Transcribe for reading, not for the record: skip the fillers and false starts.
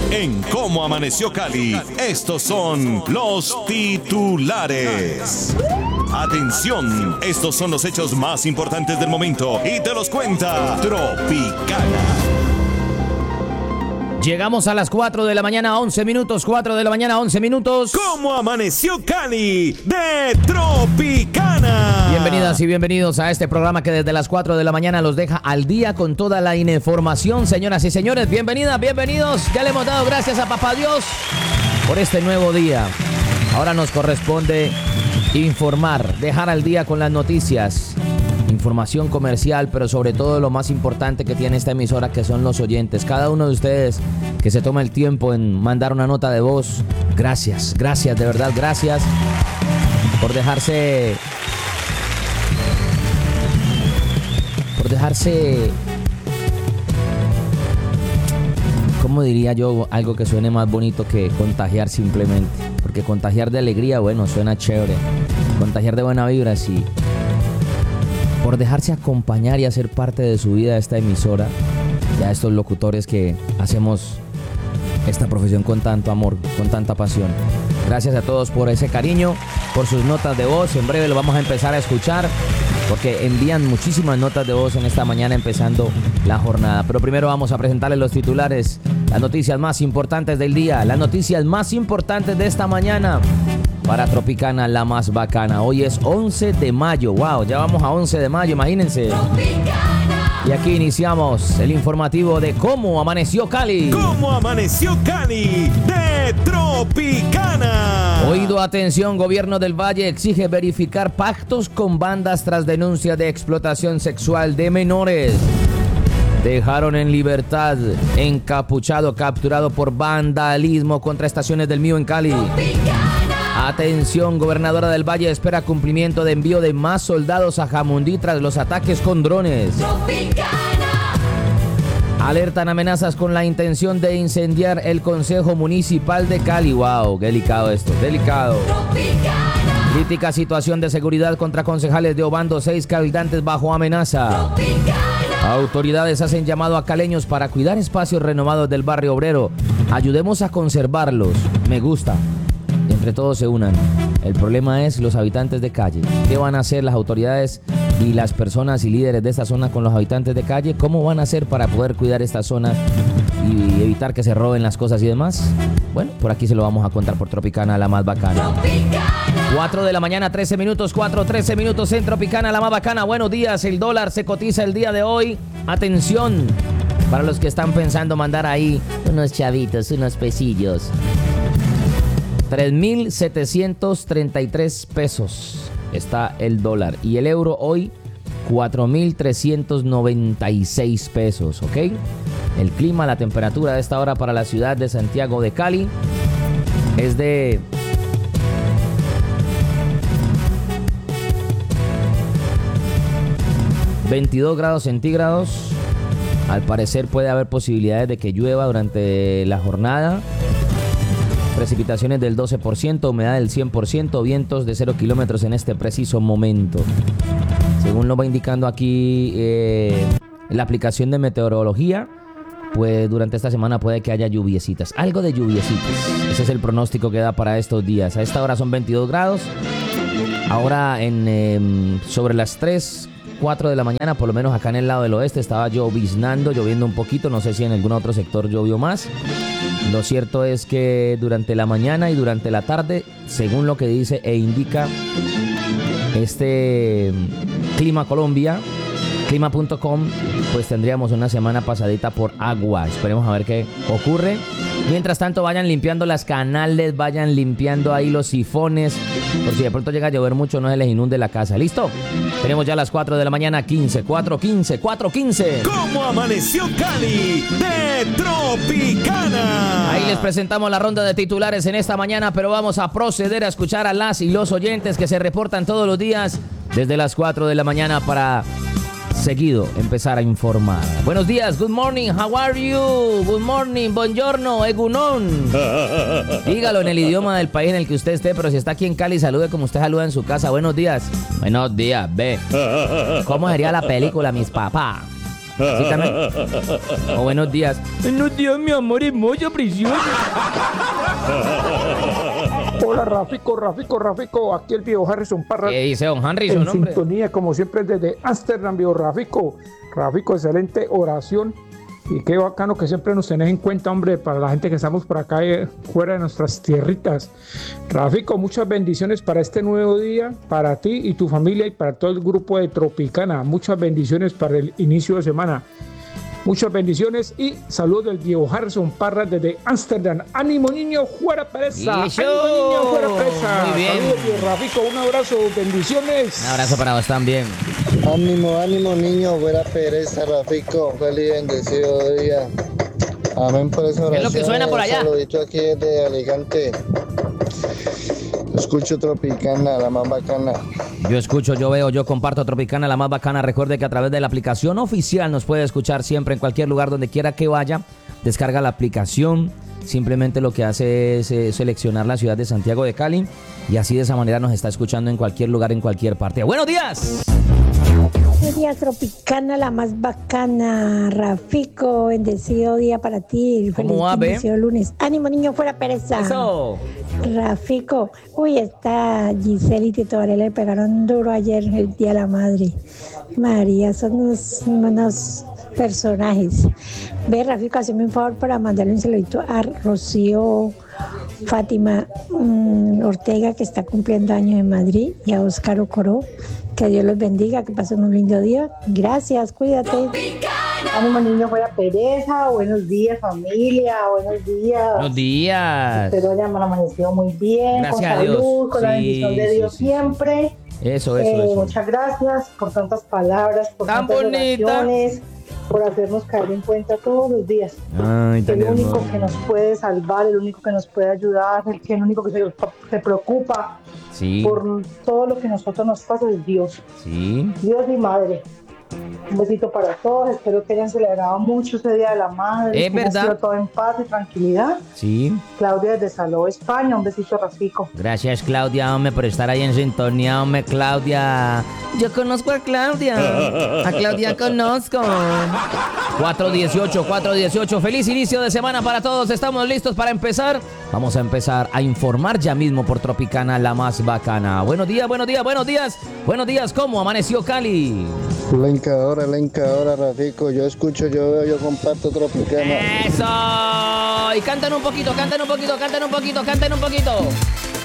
En Cómo Amaneció Cali, estos son los titulares. Atención, estos son los hechos más importantes del momento y te los cuenta Tropicana. Llegamos a las 4 de la mañana, 11 minutos, 4 de la mañana, 11 minutos. ¿Cómo amaneció Cali? De Tropicana. Bienvenidas y bienvenidos a este programa que desde las 4 de la mañana los deja al día con toda la información. Señoras y señores, bienvenidas, bienvenidos. Ya le hemos dado gracias a Papá Dios por este nuevo día. Ahora nos corresponde informar, dejar al día con las noticias. Información comercial, pero sobre todo lo más importante que tiene esta emisora, que son los oyentes. Cada uno de ustedes que se toma el tiempo en mandar una nota de voz, gracias, de verdad, gracias por dejarse, ¿cómo diría yo? Algo que suene más bonito que contagiar simplemente, porque contagiar de alegría, bueno, suena chévere, contagiar de buena vibra, sí. Por dejarse acompañar y hacer parte de su vida esta emisora, y a estos locutores que hacemos esta profesión con tanto amor, con tanta pasión. Gracias a todos por ese cariño, por sus notas de voz. En breve lo vamos a empezar a escuchar, porque envían muchísimas notas de voz en esta mañana empezando la jornada. Pero primero vamos a presentarles los titulares, las noticias más importantes del día, las noticias más importantes de esta mañana. Para Tropicana, la más bacana. Hoy es 11 de mayo. Wow, ya vamos a 11 de mayo, imagínense. Tropicana. Y aquí iniciamos el informativo de Cómo Amaneció Cali. ¿Cómo amaneció Cali? De Tropicana. Oído, atención, gobierno del Valle exige verificar pactos con bandas tras denuncia de explotación sexual de menores. Dejaron en libertad encapuchado capturado por vandalismo contra estaciones del Mío en Cali. Tropicana. Atención, gobernadora del Valle espera cumplimiento de envío de más soldados a Jamundí tras los ataques con drones. Tropicana. Alertan amenazas con la intención de incendiar el Consejo Municipal de Cali. Wow, qué delicado esto, delicado. Tropicana. Crítica situación de seguridad contra concejales de Obando, 6 cabildantes bajo amenaza. Tropicana. Autoridades hacen llamado a caleños para cuidar espacios renovados del barrio obrero. Ayudemos a conservarlos. Me gusta. Entre todos se unan. El problema es los habitantes de calle. ¿Qué van a hacer las autoridades y las personas y líderes de esta zona con los habitantes de calle? ¿Cómo van a hacer para poder cuidar esta zona y evitar que se roben las cosas y demás? Bueno, por aquí se lo vamos a contar por Tropicana, la más bacana. Tropicana. 4 de la mañana, 13 minutos, 4:13 minutos en Tropicana, la más bacana. Buenos días, el dólar se cotiza el día de hoy. Atención, para los que están pensando mandar ahí unos chavitos, unos pesillos. 3.733 pesos está el dólar. Y el euro hoy, 4.396 pesos, ¿ok? El clima, la temperatura de esta hora para la ciudad de Santiago de Cali es de 22 grados centígrados. Al parecer puede haber posibilidades de que llueva durante la jornada. Precipitaciones del 12%, humedad del 100%, vientos de 0 kilómetros en este preciso momento. Según lo va indicando aquí la aplicación de meteorología, pues durante esta semana puede que haya lluviecitas, algo de lluviecitas. Ese es el pronóstico que da para estos días. A esta hora son 22 grados. Ahora sobre las 3, 4 de la mañana, por lo menos acá en el lado del oeste, estaba lloviendo un poquito. No sé si en algún otro sector llovió más. Lo cierto es que durante la mañana y durante la tarde, según lo que dice e indica este Clima Colombia, clima.com, pues tendríamos una semana pasadita por agua. Esperemos a ver qué ocurre. Mientras tanto, vayan limpiando las canales, vayan limpiando ahí los sifones, por si de pronto llega a llover mucho, no se les inunde la casa. ¿Listo? Tenemos ya las 4 de la mañana, 4:15. ¿Cómo amaneció Cali? De Tropicana. Ahí les presentamos la ronda de titulares en esta mañana, pero vamos a proceder a escuchar a las y los oyentes que se reportan todos los días desde las 4 de la mañana para seguido empezar a informar. Buenos días, good morning, how are you? Good morning, buongiorno, egunon. Dígalo en el idioma del país en el que usted esté, pero si está aquí en Cali, salude como usted saluda en su casa. Buenos días. Buenos días, ve. ¿Cómo sería la película, mis papás? Así también. O buenos días. Buenos días, mi amor hermoso, precioso. Hola, Rafico, aquí el viejo Harrison Parra. ¿Qué dice don Harrison, en hombre? sintonía, como siempre, desde Ámsterdam, viejo Rafico, excelente oración. Y qué bacano que siempre nos tenés en cuenta, hombre, para la gente que estamos por acá fuera de nuestras tierritas. Rafico, muchas bendiciones para este nuevo día, para ti y tu familia y para todo el grupo de Tropicana. Muchas bendiciones para el inicio de semana. Muchas bendiciones y saludos del viejo Harrison Parra desde Ámsterdam. ¡Ánimo, niño, fuera presa! ¡Eso! ¡Ánimo, niño, fuera presa! Muy bien. Saludos, viejo Rafico, un abrazo, bendiciones. Un abrazo para vos también. Ánimo, niño, fuera pereza, Rafico. Feliz y bendecido día. Amén por esa oración. ¿Qué es lo que suena por allá? Un saludito aquí desde Alicante. Escucho Tropicana, la más bacana. Yo escucho, yo veo, yo comparto Tropicana, la más bacana. Recuerde que a través de la aplicación oficial nos puede escuchar siempre en cualquier lugar donde quiera que vaya. Descarga la aplicación. Simplemente lo que hace es seleccionar la ciudad de Santiago de Cali y así de esa manera nos está escuchando en cualquier lugar, en cualquier parte. ¡Buenos días! Buenos días, Tropicana, la más bacana. Rafico, bendecido día para ti. ¿Cómo va, ve? Bendecido lunes. Ánimo, niño, fuera pereza. ¡Eso! Rafico, esta Giselle y Tito Varela le pegaron duro ayer, el Día de la Madre. María, son unos personajes. Ve, Rafico, hazme un favor para mandarle un saludito a Rocío Fátima Ortega, que está cumpliendo años en Madrid, y a Óscar Ocoró. Que Dios los bendiga, que pasen un lindo día. Gracias, cuídate. Ánimo, niño, fuera pereza. Buenos días, familia. Buenos días. ¡Buenos días! Espero hayan amanecido muy bien. Gracias con a Dios. salud, con la bendición de Dios siempre. Eso. Muchas gracias por tantas palabras, por Tan tantas bonita. oraciones, por hacernos caer en cuenta todos los días. Ay, tan El único hermoso. que nos puede salvar, el único que nos puede ayudar, el único que se preocupa Sí, por todo lo que a nosotros nos pasa es Dios. sí. Dios y Madre. Un besito para todos. Espero que hayan celebrado mucho ese Día de la Madre. Es que haya verdad. sido todo en paz y tranquilidad. Sí, Claudia desde Saló, España. Un besito, Rafico. gracias Claudia, hombre, por estar ahí en sintonía, hombre, Claudia. Yo conozco a Claudia. A Claudia conozco. 4:18. Feliz inicio de semana para todos. Estamos listos para empezar. Vamos a empezar a informar ya mismo por Tropicana, la más bacana. Buenos días. Buenos días, ¿cómo amaneció Cali? La encadora, Rafico. Yo escucho, yo veo, yo comparto Tropicana. ¡Eso! Y canten un poquito.